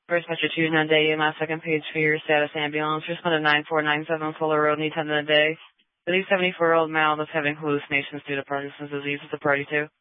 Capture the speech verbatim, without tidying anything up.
First Metro two, Nunde, my second page for your status ambulance. Responded nine four nine seven Fuller Road, need ten a day. The seventy-four-year-old male that's having hallucinations due to Parkinson's disease is the party to.